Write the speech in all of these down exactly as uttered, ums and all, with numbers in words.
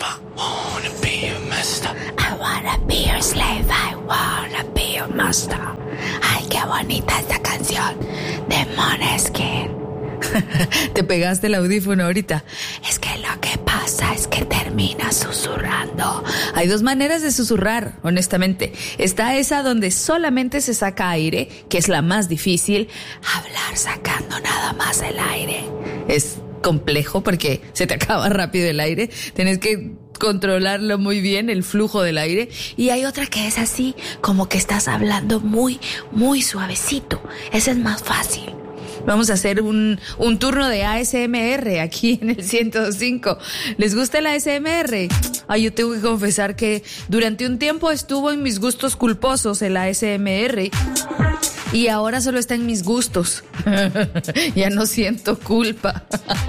wanna be your master. I wanna be your slave, I wanna be your master. Ay, qué bonita esta canción de Måneskin. Te pegaste el audífono ahorita. Es que lo que pasa es que termina susurrando. Hay dos maneras de susurrar, honestamente. Está esa donde solamente se saca aire, que es la más difícil. Hablar sacando nada más el aire. Es complejo porque se te acaba rápido el aire. Tienes que controlarlo muy bien, el flujo del aire. Y hay otra que es así, como que estás hablando muy, muy suavecito. Esa es más fácil. Vamos a hacer un, un turno de A S M R aquí en el ciento dos punto cinco. ¿Les gusta el A S M R? Ay, yo tengo que confesar que durante un tiempo estuvo en mis gustos culposos el A S M R y ahora solo está en mis gustos. Ya no siento culpa.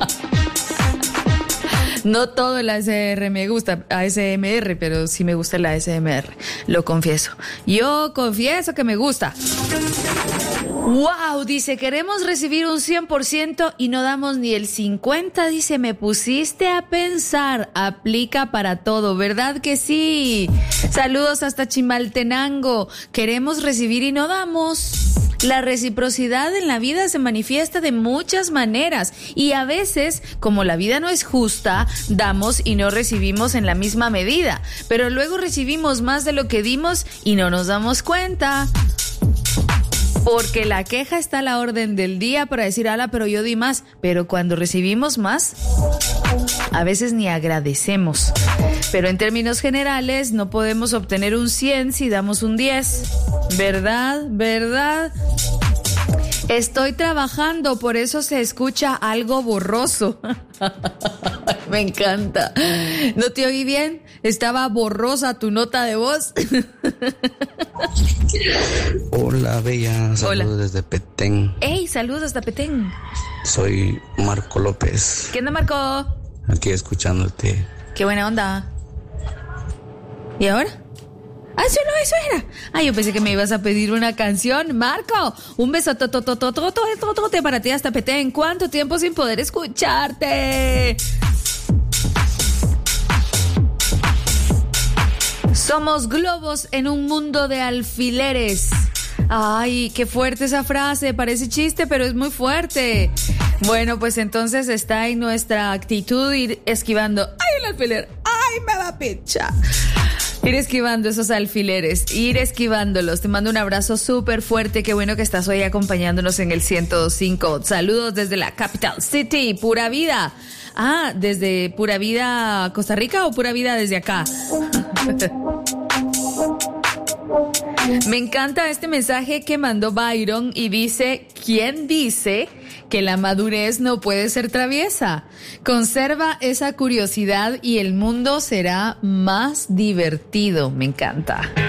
No todo el A S M R me gusta, A S M R, pero sí me gusta el A S M R, lo confieso. Yo confieso que me gusta. Wow, dice, queremos recibir un cien por ciento y no damos ni el cincuenta, dice, me pusiste a pensar, aplica para todo, ¿verdad que sí? Saludos hasta Chimaltenango, queremos recibir y no damos. La reciprocidad en la vida se manifiesta de muchas maneras y a veces, como la vida no es justa, damos y no recibimos en la misma medida, pero luego recibimos más de lo que dimos y no nos damos cuenta. Porque la queja está a la orden del día para decir, ala, pero yo di más. Pero cuando recibimos más, a veces ni agradecemos. Pero en términos generales, no podemos obtener un cien si damos un diez. ¿Verdad? ¿Verdad? Estoy trabajando, por eso se escucha algo borroso. Me encanta. ¿No te oí bien? Estaba borrosa tu nota de voz. Hola, Bella. Saludos. Hola. Desde Petén. Hey, saludos hasta Petén. Soy Marco López. ¿Qué onda, Marco? Aquí escuchándote. Qué buena onda. ¿Y ahora? Ah, solo eso era. Ah, yo pensé que me ibas a pedir una canción. Marco, un beso tototototototote para ti hasta Petén. ¿Cuánto tiempo sin poder escucharte? Somos globos en un mundo de alfileres. Ay, qué fuerte esa frase. Parece chiste, pero es muy fuerte. Bueno, pues entonces está en nuestra actitud ir esquivando. ¡Ay, el alfiler! ¡Ay, me va a pinchar! Ir esquivando esos alfileres, ir esquivándolos. Te mando un abrazo súper fuerte. Qué bueno que estás hoy acompañándonos en el ciento dos punto cinco. Saludos desde la Capital City, Pura Vida. Ah, ¿desde Pura Vida Costa Rica o Pura Vida desde acá? Me encanta este mensaje que mandó Byron y dice, ¿quién dice que la madurez no puede ser traviesa? Conserva esa curiosidad y el mundo será más divertido. Me encanta.